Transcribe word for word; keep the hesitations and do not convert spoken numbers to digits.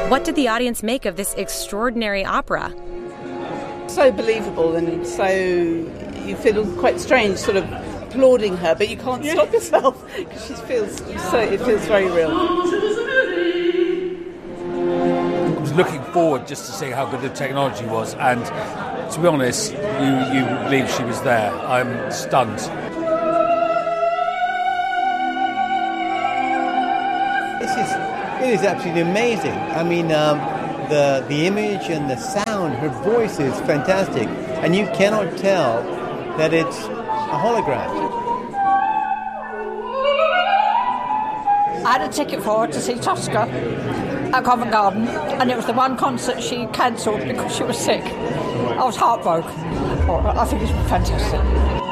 What did the audience make of this extraordinary opera? So believable, and so you feel quite strange sort of applauding her, but you can't stop yourself because she feels so, it feels very real. I was looking forward just to see how good the technology was, and to be honest, you, you believe she was there. I'm stunned. This is it is absolutely amazing. I mean, um, the the image and the sound, her voice is fantastic, and you cannot tell that it's a hologram. I had a ticket for her to see Tosca at Covent Garden, and it was the one concert she cancelled because she was sick. I was heartbroken. I think it's fantastic.